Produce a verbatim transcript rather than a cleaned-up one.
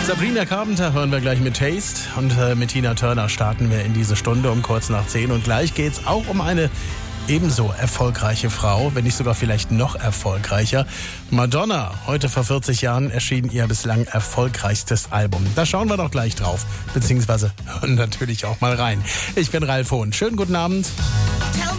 Sabrina Carpenter hören wir gleich mit Taste und äh, mit Tina Turner starten wir in diese Stunde um kurz nach zehn und gleich geht's auch um eine ebenso erfolgreiche Frau, wenn nicht sogar vielleicht noch erfolgreicher. Madonna, heute vor vierzig Jahren erschien ihr bislang erfolgreichstes Album. Da schauen wir doch gleich drauf, beziehungsweise hören natürlich auch mal rein. Ich bin Ralf Hohn. Schönen guten Abend.